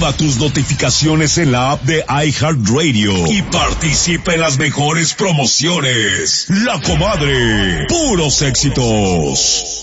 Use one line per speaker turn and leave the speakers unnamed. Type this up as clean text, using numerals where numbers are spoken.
Activa tus notificaciones en la app de iHeartRadio y participa en las mejores promociones. La Comadre, puros éxitos.